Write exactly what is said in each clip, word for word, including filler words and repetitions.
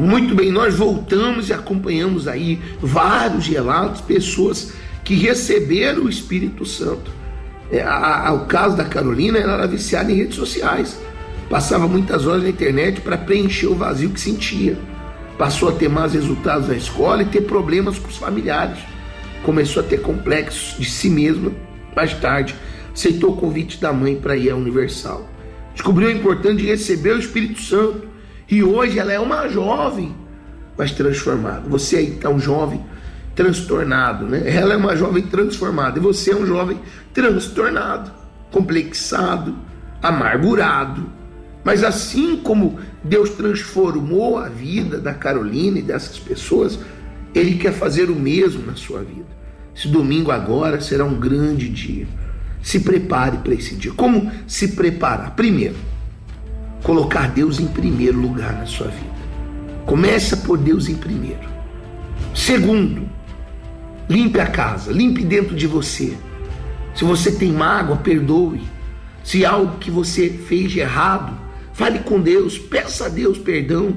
Muito bem, nós voltamos e acompanhamos aí vários relatos, pessoas que receberam o Espírito Santo. É, a, a, o caso da Carolina, ela era viciada em redes sociais, passava muitas horas na internet para preencher o vazio que sentia, passou a ter más resultados na escola e ter problemas com os familiares, começou a ter complexos de si mesma. Mais tarde aceitou o convite da mãe para ir à Universal, descobriu a importância de receber o Espírito Santo e hoje ela é uma jovem, mas transformada. Você aí está um jovem transtornado, né? Ela é uma jovem transformada e você é um jovem transtornado, complexado, amargurado. Mas assim como Deus transformou a vida da Carolina e dessas pessoas, Ele quer fazer o mesmo na sua vida. Esse domingo agora será um grande dia. Se prepare para esse dia. Como se preparar? Primeiro, colocar Deus em primeiro lugar na sua vida. Comece a pôr Deus em primeiro. Segundo, limpe a casa, limpe dentro de você. Se você tem mágoa, perdoe. Se há algo que você fez de errado, fale com Deus, peça a Deus perdão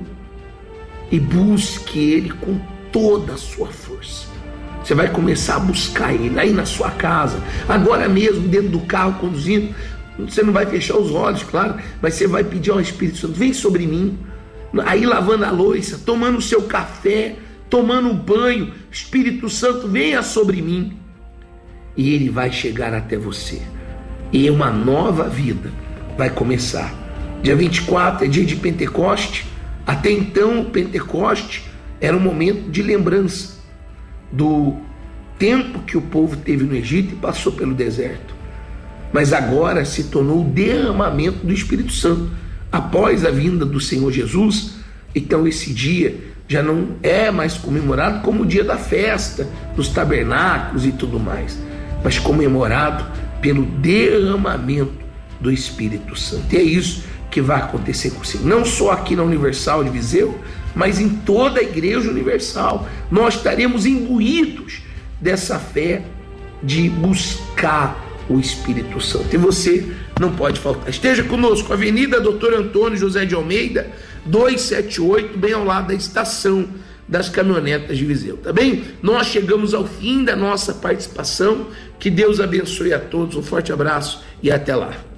e busque Ele com toda a sua força. Você vai começar a buscar Ele aí na sua casa, agora mesmo, dentro do carro, conduzindo. Você não vai fechar os olhos, claro, mas você vai pedir ao Espírito Santo, vem sobre mim. Aí lavando a louça, tomando o seu café, tomando um banho, Espírito Santo, venha sobre mim. E Ele vai chegar até você. E uma nova vida vai começar. Dia vinte e quatro é dia de Pentecoste. Até então, o Pentecoste era um momento de lembrança do tempo que o povo teve no Egito e passou pelo deserto. Mas agora se tornou o derramamento do Espírito Santo após a vinda do Senhor Jesus. Então esse dia já não é mais comemorado como o dia da festa, dos tabernáculos e tudo mais, mas comemorado pelo derramamento do Espírito Santo. E é isso que vai acontecer consigo, não só aqui na Universal de Viseu, mas em toda a Igreja Universal. Nós estaremos imbuídos dessa fé de buscar o Espírito Santo, e você não pode faltar. Esteja conosco, Avenida doutor Antônio José de Almeida, duzentos e setenta e oito, bem ao lado da estação das caminhonetas de Viseu, tá bem? Nós chegamos ao fim da nossa participação. Que Deus abençoe a todos, um forte abraço e até lá.